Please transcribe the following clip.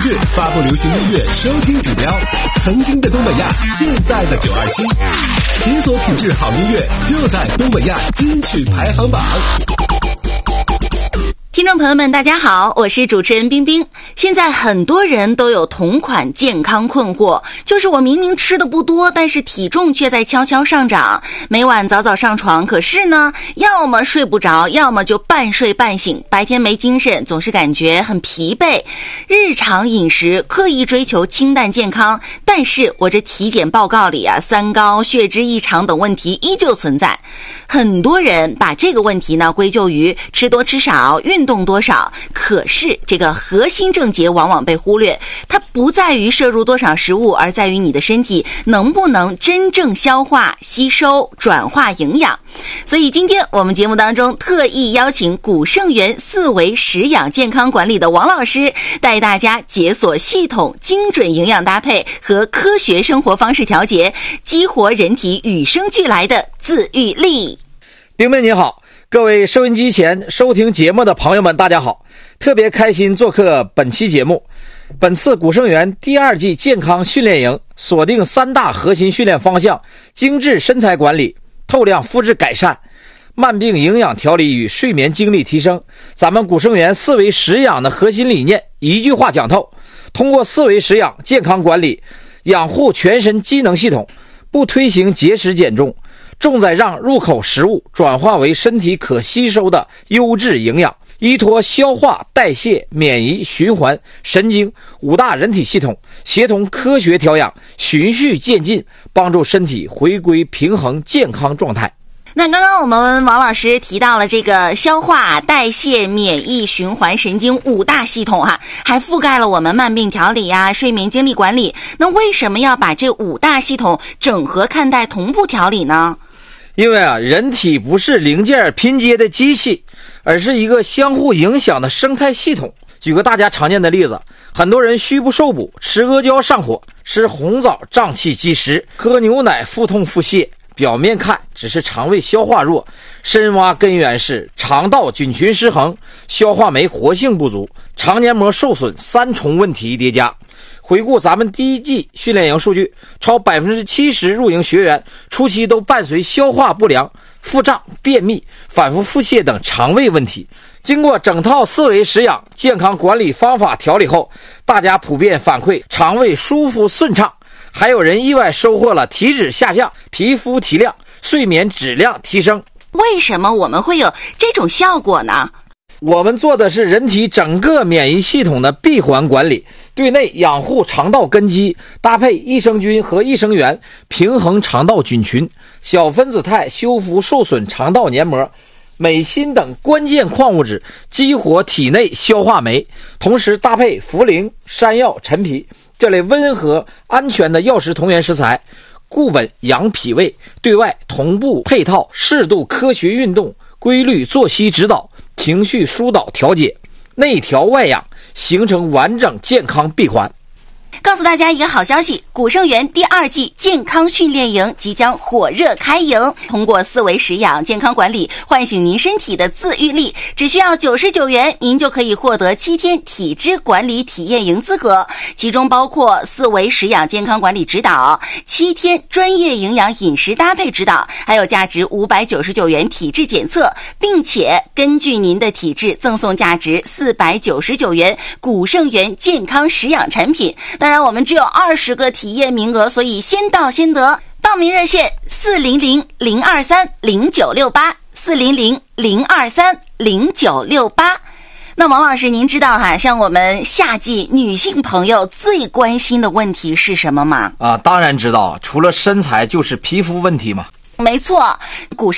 乐，发布流行音乐收听指标。曾经的东北亚，现在的927，解锁品质好音乐，就在东北亚金曲排行榜。 听众朋友们大家好，我是主持人冰冰。现在很多人都有同款健康困惑，就是我明明吃的不多，但是体重却在悄悄上涨，每晚早早上床，可是呢要么睡不着，要么就半睡半醒，白天没精神，总是感觉很疲惫。日常饮食刻意追求清淡健康，但是我这体检报告里三高、血脂异常等问题依旧存在。很多人把这个问题呢归咎于吃多吃少、运动多少，可是这个核心症结往往被忽略，它不在于摄入多少食物，而在于你的身体能不能真正消化、吸收、转化营养。所以今天我们节目当中特意邀请古圣元4维食养健康管理的王老师，带大家解锁系统、精准营养搭配和科学生活方式调节，激活人体与生俱来的自愈力。 冰冰你好，各位收音机前收听节目的朋友们大家好，特别开心做客本期节目。本次古圣元第2季健康训练营锁定3大核心训练方向：精致身材管理、透亮肤质改善、慢病营养调理与睡眠精力提升。咱们古圣元4维食养的核心理念一句话讲透，通过4维食养健康管理，养护全身机能系统，不推行节食减重，重在让入口食物转化为身体可吸收的优质营养，依托消化、代谢、免疫、循环、神经5大人体系统，协同科学调养，循序渐进，帮助身体回归平衡健康状态。 那刚刚我们王老师提到了这个消化、代谢、免疫、循环、神经5大系统还覆盖了我们慢病调理睡眠精力管理。那为什么要把这5大系统整合看待、同步调理呢？ 因为人体不是零件拼接的机器，而是一个相互影响的生态系统。举个大家常见的例子，很多人虚不受补，吃阿胶上火，吃红枣胀气积食，喝牛奶腹痛腹泻，表面看只是肠胃消化弱，深挖根源是肠道菌群失衡，消化酶活性不足，肠黏膜受损，3重问题叠加。回顾咱们第1季训练营数据，超 70% 入营学员初期都伴随消化不良、腹胀、便秘、反复腹泻等肠胃问题。经过整套4维食养健康管理方法调理后，大家普遍反馈肠胃舒服顺畅，还有人意外收获了体脂下降、皮肤提亮、睡眠质量提升。 为什么我们会有这种效果呢？ 我们做的是人体整个免疫系统的闭环管理，对内养护肠道根基，搭配益生菌和益生元，平衡肠道菌群，小分子肽修复受损肠道黏膜，镁锌等关键矿物质，激活体内消化酶，同时搭配茯苓、山药、陈皮这类温和安全的药食同源食材，固本养脾胃，对外同步配套适度科学运动、规律作息指导、情绪疏导调节，内调外养，形成完整健康闭环。 告诉大家一个好消息，古圣元第2季健康训练营即将火热开营，通过4维食养健康管理唤醒您身体的自愈力，只需要99元，您就可以获得7天体脂管理体验营资格，其中包括4维食养健康管理指导、7天专业营养饮食搭配指导，还有价值599元体质检测，并且根据您的体质赠送价值499元古圣元健康食养产品。当然我们只有20个体验名额，所以先到先得。报名热线400-023-0968 400-023-0968。那王老师您知道像我们夏季女性朋友最关心的问题是什么吗？ 当然知道，除了身材就是皮肤问题嘛。 没错，古